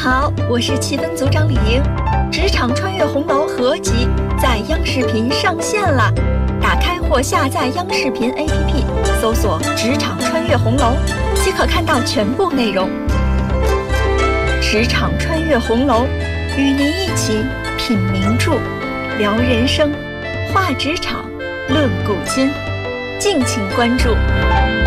好，我是气氛组长李莹。职场穿越红楼合集在央视频上线了，打开或下载央视频 APP， 搜索“职场穿越红楼”，即可看到全部内容。职场穿越红楼，与您一起品名著，聊人生，话职场，论古今，敬请关注。